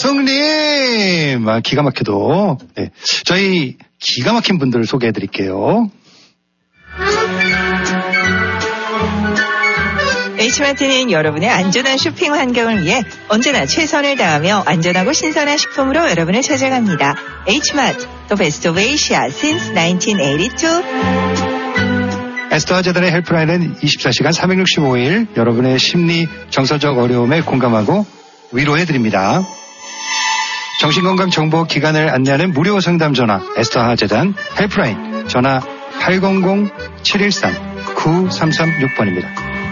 여성님! 기가 막혀도. 네. 저희 기가 막힌 분들을 소개해 드릴게요. H마트는 여러분의 안전한 쇼핑 환경을 위해 언제나 최선을 다하며 안전하고 신선한 식품으로 여러분을 찾아갑니다. H마트, The Best of Asia since 1982. 에스더 재단의 헬프라인은 24시간 365일 여러분의 심리, 정서적 어려움에 공감하고 위로해드립니다. 정신건강 정보 기관을 안내하는 무료 상담 전화 에스더 재단 헬프라인 전화 800-713-9336번입니다.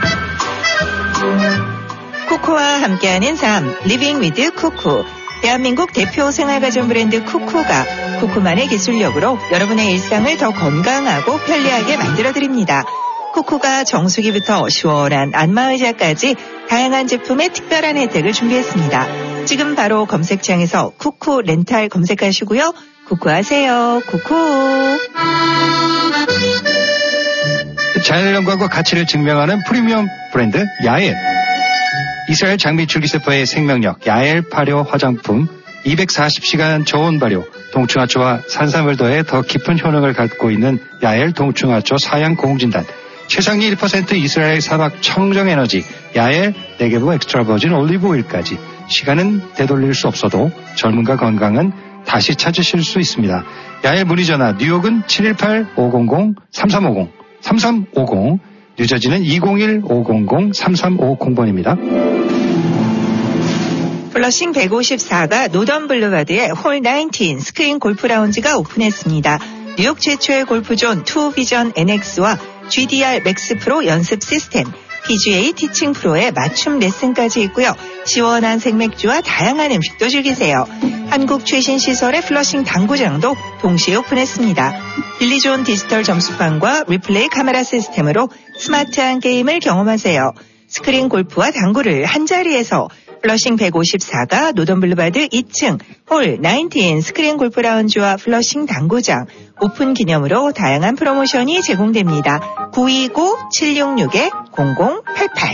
쿠쿠와 함께하는 삶, 리빙 위드 쿠쿠. 대한민국 대표 생활가전 브랜드 쿠쿠가 쿠쿠만의 기술력으로 여러분의 일상을 더 건강하고 편리하게 만들어드립니다. 쿠쿠가 정수기부터 시원한 안마의자까지 다양한 제품의 특별한 혜택을 준비했습니다. 지금 바로 검색창에서 쿠쿠 렌탈 검색하시고요. 쿠쿠하세요. 쿠쿠. 자연의 영광과 가치를 증명하는 프리미엄 브랜드 야엘. 이스라엘 장미 줄기세포의 생명력 야엘 발효 화장품 240시간 저온 발효 동충하초와 산삼을 더해 더 깊은 효능을 갖고 있는 야엘 동충하초 사양 고흥진단 최상위 1% 이스라엘 사막 청정에너지 야엘 네게브 엑스트라 버진 올리브 오일까지 시간은 되돌릴 수 없어도 젊음과 건강은 다시 찾으실 수 있습니다. 야엘 문의전화 뉴욕은 718-500-3350 3350 뉴저지는 201-500-3350번입니다. 플러싱 154가 노던 블루바드의 홀 19 스크린 골프 라운지가 오픈했습니다. 뉴욕 최초의 골프존 투비전 NX와 GDR 맥스 프로 연습 시스템, PGA 티칭 프로의 맞춤 레슨까지 있고요. 시원한 생맥주와 다양한 음식도 즐기세요. 한국 최신 시설의 플러싱 당구장도 동시에 오픈했습니다. 빌리존 디지털 점수판과 리플레이 카메라 시스템으로 스마트한 게임을 경험하세요. 스크린 골프와 당구를 한자리에서 플러싱 154가 노던블루바드 2층 홀 19 스크린 골프 라운지와 플러싱 당구장 오픈 기념으로 다양한 프로모션이 제공됩니다. 929-766-0088.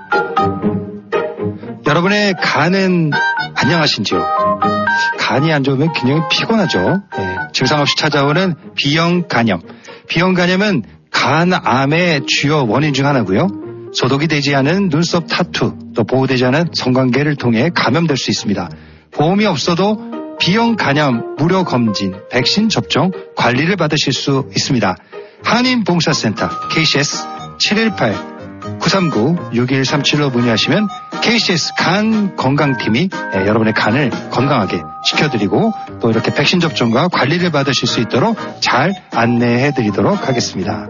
여러분의 간은 안녕하신지요? 간이 안 좋으면 굉장히 피곤하죠. 네, 증상 없이 찾아오는 B형 간염. B형 간염은 간암의 주요 원인 중 하나고요. 소독이 되지 않은 눈썹 타투, 또 보호되지 않은 성관계를 통해 감염될 수 있습니다. 보험이 없어도 B형 간염 무료 검진, 백신 접종, 관리를 받으실 수 있습니다. 한인봉사센터 KCS 718-939-6137로 문의하시면 KCS 간 건강팀이 여러분의 간을 건강하게 지켜드리고 또 이렇게 백신 접종과 관리를 받으실 수 있도록 잘 안내해드리도록 하겠습니다.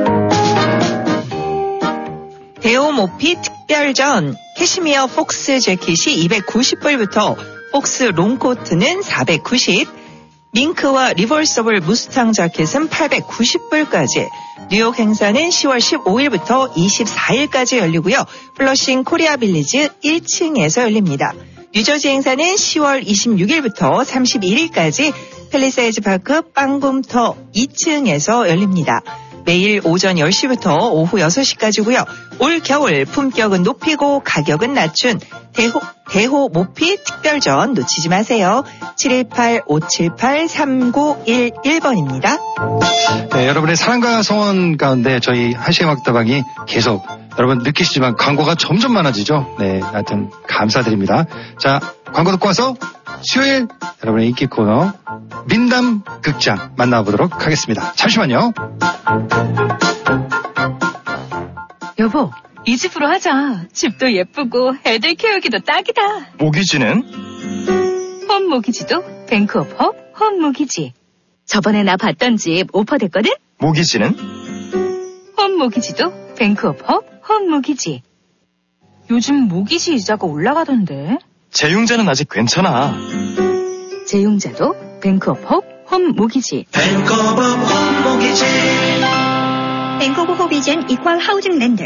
대호 모피 특별전 캐시미어 폭스 재킷이 290불부터 폭스 롱코트는 490, 밍크와 리버서블 무스탕 자켓은 890불까지, 뉴욕 행사는 10월 15일부터 24일까지 열리고요. 플러싱 코리아 빌리지 1층에서 열립니다. 뉴저지 행사는 10월 26일부터 31일까지 팰리세이즈 파크 빵붐터 2층에서 열립니다. 매일 오전 10시부터 오후 6시까지고요. 올 겨울 품격은 높이고 가격은 낮춘 대호 모피 특별전 놓치지 마세요. 718-578-3911번입니다. 네, 여러분의 사랑과 성원 가운데 저희 한시음악다방이 계속 여러분 느끼시지만 광고가 점점 많아지죠. 네, 하여튼 감사드립니다. 자, 광고 듣고 와서 수요일 여러분의 인기 코너 민담 극장 만나보도록 하겠습니다. 잠시만요. 여보, 이 집으로 하자. 집도 예쁘고 애들 키우기도 딱이다. 모기지는? 홈 모기지도 뱅크업 홈 모기지. 저번에 나 봤던 집 오퍼됐거든? 모기지는? 홈 모기지도 뱅크업 홈 모기지. 요즘 모기지 이자가 올라가던데. 재융자는 아직 괜찮아. 재융자도 뱅크업 홈 모기지. 뱅크업 홈 모기지. 뱅크업 호비젠 이퀄 하우징 랜드.